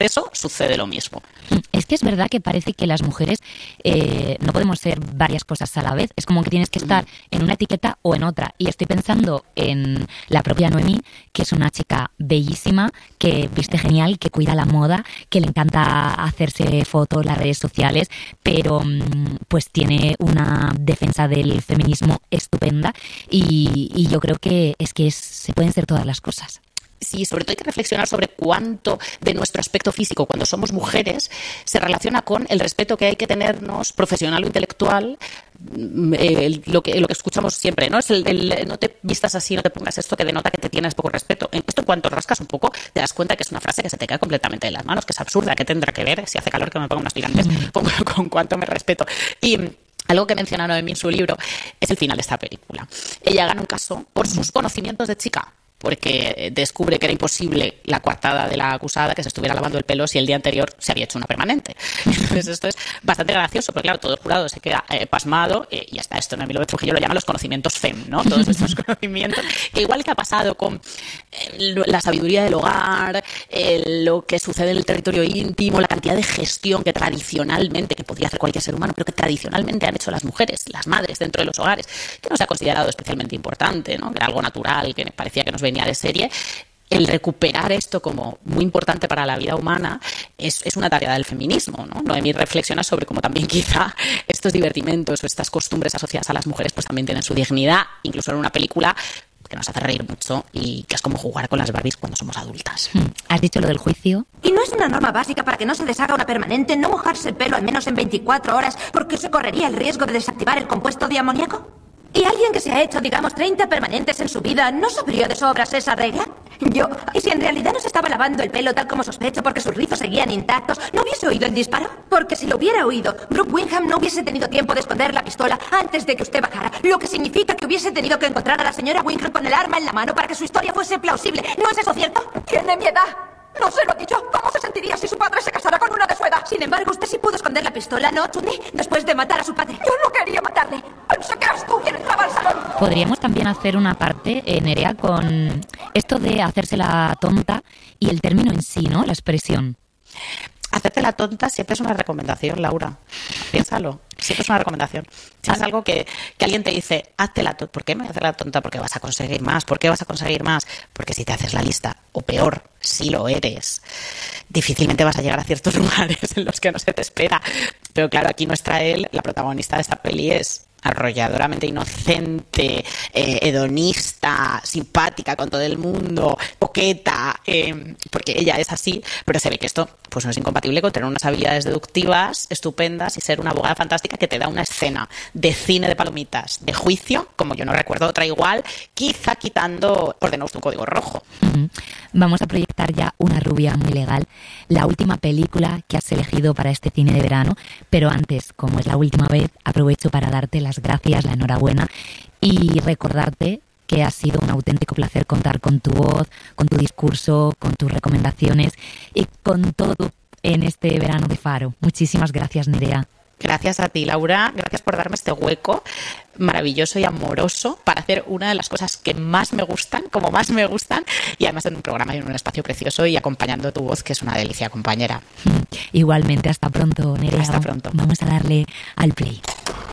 exceso sucede lo mismo. Es que es verdad que parece que las mujeres no podemos ser varias cosas a la vez. Es como que tienes que estar en una etiqueta o en otra. Y estoy pensando en la propia Noemí, que es una chica bellísima, que viste genial, que cuida la moda, que le encanta hacerse fotos en las redes sociales, pero pues tiene una defensa del feminismo estupenda y yo creo que se pueden ser todas las cosas. Sí, sobre todo hay que reflexionar sobre cuánto de nuestro aspecto físico cuando somos mujeres se relaciona con el respeto que hay que tenernos profesional o intelectual, lo que escuchamos siempre, ¿no? Es el no te vistas así, no te pongas esto que denota que te tienes poco respeto. Esto en cuanto rascas un poco te das cuenta que es una frase que se te cae completamente de las manos, que es absurda, que tendrá que ver si hace calor que me ponga unas tirantes, con cuánto me respeto. Y algo que menciona Noemí en su libro es el final de esta película. Ella gana un caso por sus conocimientos de chica, porque descubre que era imposible la coartada de la acusada que se estuviera lavando el pelo si el día anterior se había hecho una permanente. Entonces esto es bastante gracioso, porque claro, todo el jurado se queda pasmado y hasta esto, ¿no? Emilio Trujillo lo llama los conocimientos FEM, ¿no? Todos estos conocimientos, que igual que ha pasado con la sabiduría del hogar, lo que sucede en el territorio íntimo, la cantidad de gestión que tradicionalmente, que podría hacer cualquier ser humano, pero que tradicionalmente han hecho las mujeres, las madres dentro de los hogares, que no se ha considerado especialmente importante, ¿no? Que era algo natural, que parecía que nos venía de serie. El recuperar esto como muy importante para la vida humana es una tarea del feminismo, ¿no? Noemí reflexiona sobre cómo también quizá estos divertimentos o estas costumbres asociadas a las mujeres pues también tienen su dignidad, incluso en una película que nos hace reír mucho y que es como jugar con las Barbies cuando somos adultas. ¿Has dicho lo del juicio? ¿Y no es una norma básica para que no se deshaga una permanente no mojarse el pelo al menos en 24 horas porque se correría el riesgo de desactivar el compuesto de amoníaco? ¿Y alguien que se ha hecho, digamos, 30 permanentes en su vida no sabría de sobras esa regla? Yo, y si en realidad no se estaba lavando el pelo tal como sospecho porque sus rizos seguían intactos, ¿no hubiese oído el disparo? Porque si lo hubiera oído, Brooke Wingham no hubiese tenido tiempo de esconder la pistola antes de que usted bajara, lo que significa que hubiese tenido que encontrar a la señora Wingham con el arma en la mano para que su historia fuese plausible. ¿No es eso cierto? Tiene mi edad. No se lo ha dicho. ¿Cómo se sentiría si su padre se casara con una de su edad? Sin embargo, usted sí pudo esconder la pistola, ¿no, Chutney? Después de matar a su padre. Yo no quería matarle. Pensé que eras tú quien entraba al salón. Podríamos también hacer una parte, Nerea, con esto de hacerse la tonta y el término en sí, ¿no? La expresión. Hacerte la tonta siempre es una recomendación, Laura. Piénsalo. Siempre es una recomendación. Si es algo que alguien te dice, hazte la tonta. ¿Por qué me voy a hacer la tonta? Porque vas a conseguir más. ¿Por qué vas a conseguir más? Porque si te haces la lista, o peor, si lo eres, difícilmente vas a llegar a ciertos lugares en los que no se te espera. Pero claro, aquí nuestra la protagonista de esta peli es arrolladoramente inocente, hedonista, simpática con todo el mundo, coqueta, porque ella es así, pero se ve que esto pues no es incompatible con tener unas habilidades deductivas estupendas y ser una abogada fantástica que te da una escena de cine de palomitas, de juicio, como yo no recuerdo otra igual, quizá quitando Ordenamos un código rojo. Vamos a proyectar ya Una rubia muy legal, la última película que has elegido para este cine de verano, pero antes, como es la última vez, aprovecho para darte las gracias, la enhorabuena y recordarte que ha sido un auténtico placer contar con tu voz, con tu discurso, con tus recomendaciones y con todo en este verano de Faro. Muchísimas gracias, Nerea. Gracias a ti, Laura. Gracias por darme este hueco maravilloso y amoroso para hacer una de las cosas que más me gustan, como más me gustan, y además en un programa y en un espacio precioso y acompañando tu voz, que es una delicia, compañera. Igualmente, hasta pronto, Nerea. Hasta pronto. Vamos a darle al play.